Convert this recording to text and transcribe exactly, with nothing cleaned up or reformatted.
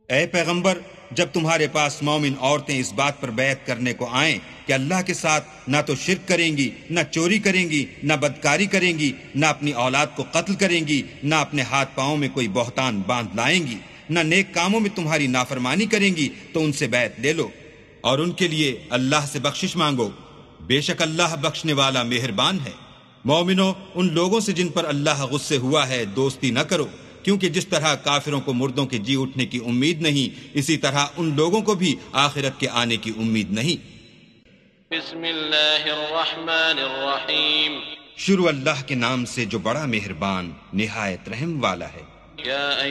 ए पैगंबर, जब तुम्हारे पास मोमिन औरतें इस बात पर बैत करने को आएं कि अल्लाह के साथ ना तो शिर्क करेंगी, ना चोरी करेंगी, ना बदकारी करेंगी, ना अपनी औलाद को कत्ल करेंगी, ना अपने हाथ पांवों में कोई बहतान बांध लाएंगी, ना नेक कामों में तुम्हारी नाफरमानी करेंगी, तो उनसे बैत ले लो और उनके लिए अल्लाह से बख्शिश मांगो। बेशक अल्लाह बख्शने वाला मेहरबान है। मोमिनो, उन लोगों से जिन पर अल्लाह गुस्से हुआ है दोस्ती न करो, क्योंकि जिस तरह काफिरों को मुर्दों के जी उठने की उम्मीद नहीं, इसी तरह उन लोगों को भी आखिरत के आने की उम्मीद नहीं। बिस्मिल्लाहिर्रहमानिर्रहीम। शुरू अल्लाह के नाम से जो बड़ा मेहरबान निहायत रहम वाला है।